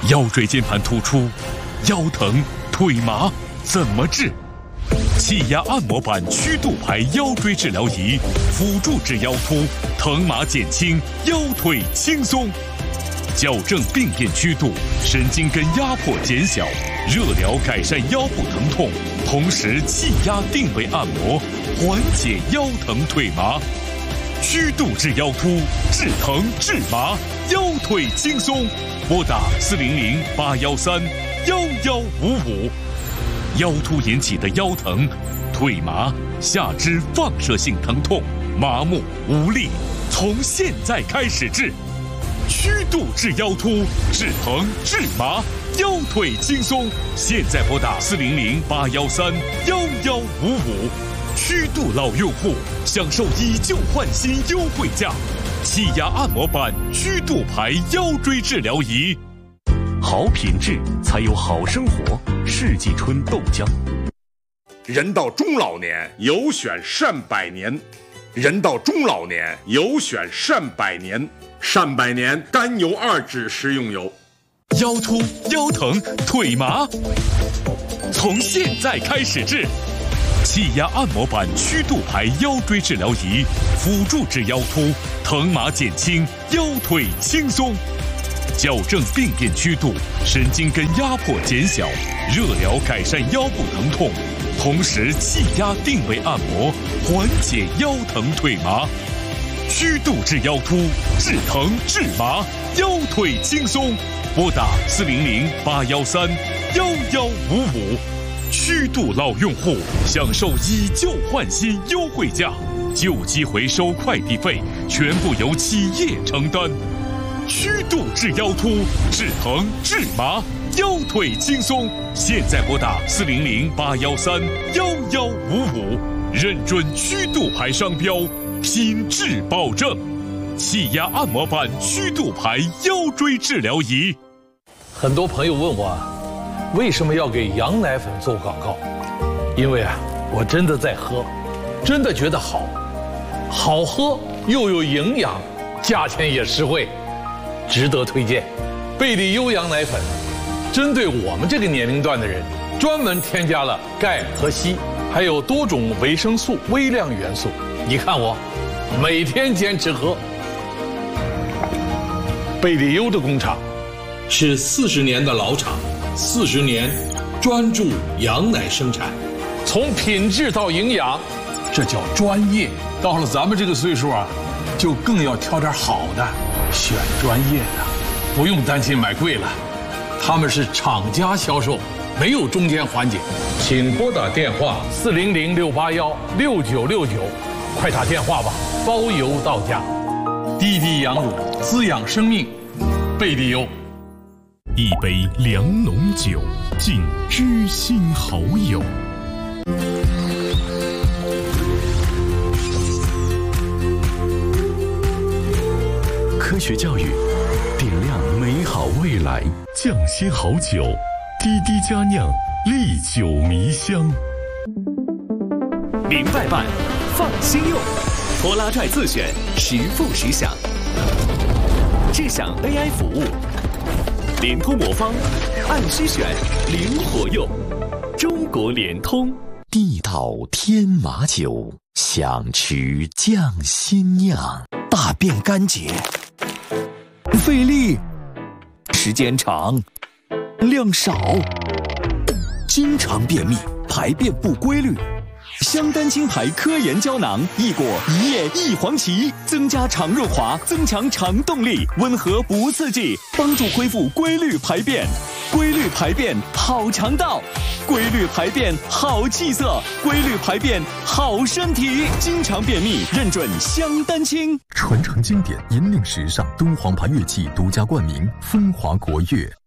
腰椎间盘突出、腰疼、腿麻怎么治？气压按摩板曲度排腰椎治疗仪，辅助治腰突，疼麻减轻，腰腿轻松。矫正病变曲度，神经根压迫减小，热疗改善腰部疼痛，同时气压定位按摩，缓解腰疼腿麻。曲度治腰突，治疼治麻，腰腿轻松。拨打400-813-1155。腰突引起的腰疼、腿麻、下肢放射性疼痛、麻木无力，从现在开始治。曲度治腰突，治疼治麻，腰腿轻松。现在拨打400-813-1155。曲度老用户享受以旧换新优惠价，气压按摩板曲度排腰椎治疗仪。好品质才有好生活。世纪春豆浆。 人到中老年，有选善百年。人到中老年，有选善百年。善百年甘油2酯食用油。 腰突、腰疼、腿麻，从现在开始治。气压按摩板曲度排腰椎治疗仪，辅助治腰突，疼麻减轻，腰腿轻松。矫正病变曲度，神经根压迫减小，热疗改善腰部疼痛，同时气压定位按摩，缓解腰疼腿麻。曲度治腰突，治疼治麻，腰腿轻松。拨打400-813-1155。曲度老用户享受以旧换新优惠价，旧机回收快递费全部由企业承担。曲度治腰突，治疼治麻，腰腿轻松。现在拨打400-813-1155，认准曲度牌商标，品质保证。气压按摩板曲度牌腰椎治疗仪。 很多朋友问我为什么要给羊奶粉做广告？因为我真的在喝，真的觉得好喝又有营养，价钱也实惠，值得推荐。贝利优羊奶粉针对我们这个年龄段的人，专门添加了钙和硒，还有多种维生素、微量元素。你看我每天坚持喝。贝利优的工厂是40年的老厂，40年专注羊奶生产，从品质到营养，这叫专业。到了咱们这个岁数就更要挑点好的，选专业的，不用担心买贵了。他们是厂家销售，没有中间环节。请拨打电话400-681-6969，快打电话吧，包邮到家。滴滴羊乳，滋养生命，贝利优。 一杯良浓酒，敬知心好友。科学教育，点亮美好未来。匠心好酒，滴滴佳酿，历久弥香。明白办，放心用，拖拉拽自选，实付实享。智享 AI 服务。联通魔方，按需选，灵活用。中国联通。 地道天麻酒，想吃匠心酿。大便干结，费力，时间长，量少，经常便秘，排便不规律。香丹青牌科研胶囊，益果一叶一黄芪，增加肠润滑，增强肠动力，温和不刺激，帮助恢复规律排便。规律排便好肠道，规律排便好气色，规律排便好身体。经常便秘，认准香丹青。 传承经典，引领时尚，敦煌牌乐器独家冠名，风华国乐。